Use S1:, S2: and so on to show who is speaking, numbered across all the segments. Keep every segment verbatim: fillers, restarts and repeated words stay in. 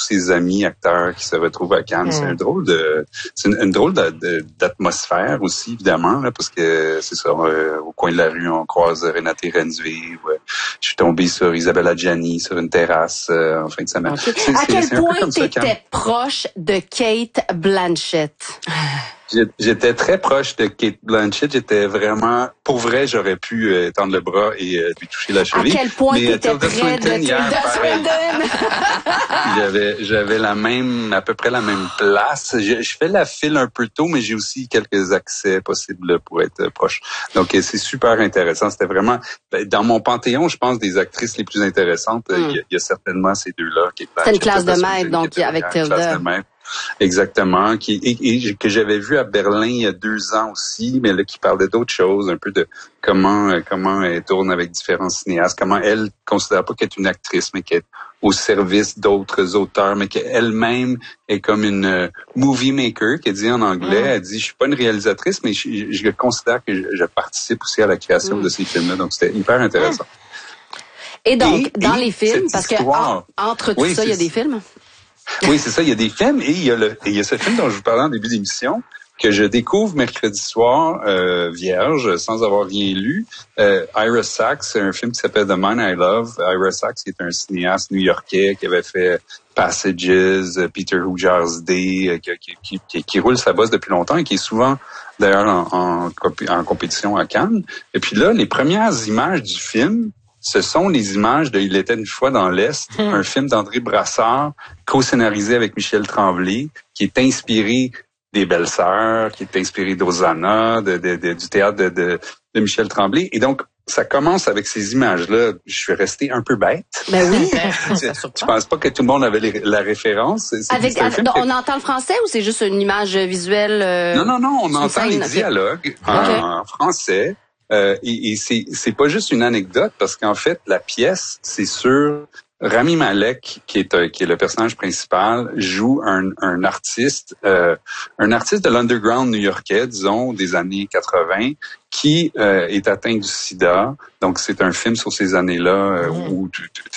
S1: ses amis acteurs qui se retrouvent à Cannes. Mm. C'est un drôle de, c'est une, une drôle de, de, d'atmosphère aussi, évidemment, là, parce que c'est ça, euh, au coin de la rue, on croise Renate Reinsve. Ouais. Je suis tombé sur Isabelle Adjani sur une terrasse euh, en fin de semaine.
S2: Okay. C'est, à c'est, quel c'est point t'étais proche de Cate Blanchett?
S1: J'étais très proche de Cate Blanchett. J'étais vraiment, pour vrai, j'aurais pu euh, tendre le bras et euh, lui toucher la cheville.
S2: À quel point t'étais près de Tilda Swinton?
S1: j'avais, j'avais la même, à peu près la même place. Je, je fais la file un peu tôt, mais j'ai aussi quelques accès possibles pour être proche. Donc, c'est super intéressant. C'était vraiment, dans mon panthéon, je pense, des actrices les plus intéressantes. Il mm. y, y a certainement ces deux-là.
S2: C'est une classe de maître, donc, avec Tilda.
S1: Exactement, qui et, et que j'avais vu à Berlin il y a deux ans aussi, mais là qui parlait d'autres choses, un peu de comment comment elle tourne avec différents cinéastes, comment elle considère pas qu'elle est une actrice, mais qu'elle est au service d'autres auteurs, mais qu'elle-même est comme une uh, movie maker, qu'elle dit en anglais. Mm. Elle dit, je suis pas une réalisatrice, mais je, je considère que je, je participe aussi à la création mm. de ces films-là. Donc c'était hyper intéressant.
S2: Et donc et, dans et les films, parce histoire, que en, entre tout oui, ça, il y a des films.
S1: Oui, c'est ça. Il y a des films et il y a le, et il y a ce film dont je vous parlais en début d'émission que je découvre mercredi soir, euh, vierge, sans avoir rien lu. Euh, Ira Sachs, c'est un film qui s'appelle The Man I Love. Ira Sachs, qui est un cinéaste new-yorkais qui avait fait Passages, Peter Hoojar's Day, qui, qui, qui, qui roule sa bosse depuis longtemps et qui est souvent d'ailleurs en, en, en compétition à Cannes. Et puis là, les premières images du film, ce sont les images de Il était une fois dans l'Est, mmh. un film d'André Brassard, co-scénarisé avec Michel Tremblay, qui est inspiré des Belles-Sœurs, qui est inspiré d'Hosanna, de, de, de, du théâtre de, de, de Michel Tremblay. Et donc, ça commence avec ces images-là. Je suis resté un peu bête.
S2: Ben oui.
S1: Je pense pas que tout le monde avait les, la référence. C'est,
S2: avec,
S1: c'est
S2: avec on que... entend le français ou c'est juste une image visuelle? Euh,
S1: non, non, non. On entend les okay. dialogues en, okay. en français. Euh, et, et c'est c'est pas juste une anecdote parce qu'en fait la pièce c'est sur Rami Malek qui est euh, qui est le personnage principal joue un un artiste euh, un artiste de l'underground new-yorkais disons des années quatre-vingts qui euh, est atteint du sida. Donc c'est un film sur ces années-là euh, mmh. où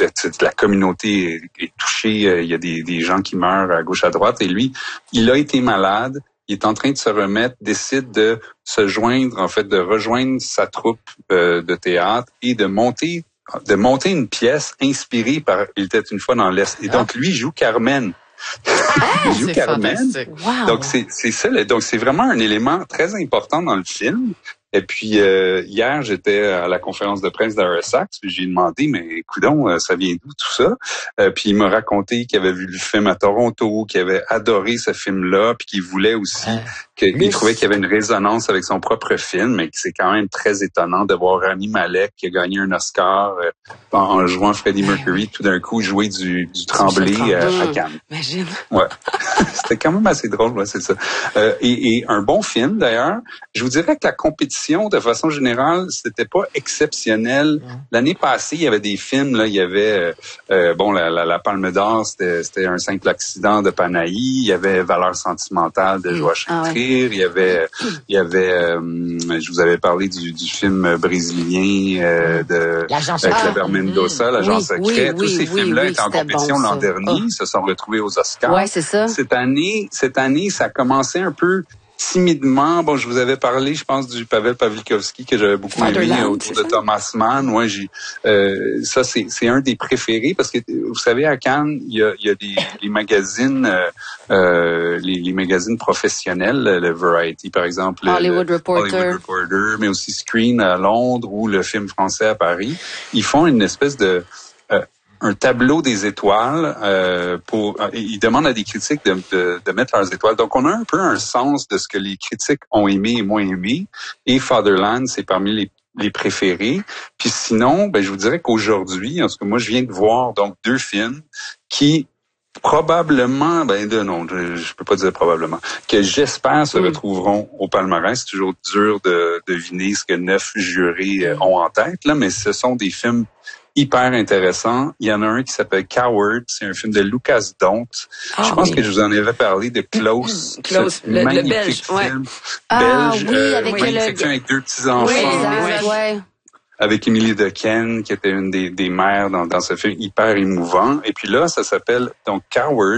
S1: la communauté est, est touchée, il y a des des gens qui meurent à gauche à droite et lui il a été malade. Il est en train de se remettre, décide de se joindre, en fait, de rejoindre sa troupe euh, de théâtre et de monter, de monter une pièce inspirée par Il était une fois dans l'Est. Et donc, lui, il joue Carmen.
S2: Ah,
S1: il joue
S2: c'est
S1: Carmen.
S2: Wow.
S1: Donc, c'est, c'est ça. Donc, c'est vraiment un élément très important dans le film. Et puis, euh, hier, j'étais à la conférence de presse d'Ira Sachs, puis j'ai demandé, mais coudonc, ça vient d'où tout ça? Euh, puis il m'a raconté qu'il avait vu le film à Toronto, qu'il avait adoré ce film-là, puis qu'il voulait aussi, qu'il mais... trouvait qu'il y avait une résonance avec son propre film, mais que c'est quand même très étonnant de voir Rami Malek, qui a gagné un Oscar euh, en, en jouant Freddie Mercury, tout d'un coup jouer du, du Tremblay euh, à Cannes.
S2: Imagine.
S1: Ouais. C'était quand même assez drôle, ouais, c'est ça. Euh, et, et un bon film, d'ailleurs. Je vous dirais que la compétition de façon générale, c'était pas exceptionnel. L'année passée, il y avait des films, là, il y avait euh, bon la, la, la Palme d'Or, c'était, c'était un simple accident de Panahi, il y avait Valeurs sentimentales de Joachim ah ouais. Trier, il y avait il y avait euh, je vous avais parlé du, du film brésilien euh, de
S2: L'agent
S1: euh, Kleber Mendoza, L'agent oui, secret.
S2: Oui,
S1: Tous
S2: oui,
S1: ces
S2: oui,
S1: films-là
S2: oui,
S1: étaient en compétition
S2: bon,
S1: l'an dernier,
S2: oh.
S1: se sont retrouvés aux Oscars.
S2: Ouais, c'est ça.
S1: Cette année, cette année, ça a commencé un peu timidement. Bon, je vous avais parlé, je pense, du Pavel Pawlikowski que j'avais beaucoup aimé autour de Thomas Mann. Ouais, j'ai, euh, ça, c'est, c'est un des préférés parce que, vous savez, à Cannes, il y a, il y a des les magazines, euh, euh, les, les magazines professionnels, le Variety, par exemple.
S2: Hollywood
S1: le,
S2: Reporter.
S1: Hollywood Reporter, mais aussi Screen à Londres ou le film français à Paris. Ils font une espèce de, euh, un tableau des étoiles euh, pour ils demandent à des critiques de, de, de mettre leurs étoiles. Donc on a un peu un sens de ce que les critiques ont aimé et moins aimé. Et Fatherland, c'est parmi les les préférés. Puis sinon, ben je vous dirais qu'aujourd'hui, parce que moi je viens de voir donc deux films qui probablement, ben de, non, je, je peux pas dire probablement, que j'espère se mm. retrouveront au palmarès. C'est toujours dur de deviner ce que neuf jurés euh, ont en tête là, mais ce sont des films hyper intéressant. Il y en a un qui s'appelle Coward. C'est un film de Lucas Dont. Ah, je pense oui. que je vous en avais parlé de Close.
S2: Close, le,
S1: magnifique
S2: le belge.
S1: Film
S2: Ouais.
S1: belge.
S2: Ah oui,
S1: euh,
S2: avec
S1: magnifique
S2: le...
S1: film avec deux petits-enfants.
S2: Oui, exact, ouais.
S1: Avec Émilie Dequesne, qui était une des, des mères dans, dans ce film hyper émouvant. Et puis là, ça s'appelle donc Coward.